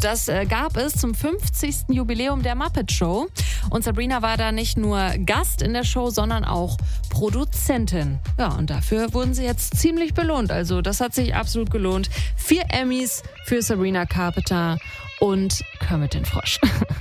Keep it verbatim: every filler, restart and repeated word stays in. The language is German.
Und das äh, gab es zum fünfzigsten Jubiläum der Muppet Show. Und Sabrina war da nicht nur Gast in der Show, sondern auch Produzentin. Ja, und dafür wurden sie jetzt ziemlich belohnt. Also das hat sich absolut gelohnt. Vier Emmys für Sabrina Carpenter und Kermit den Frosch.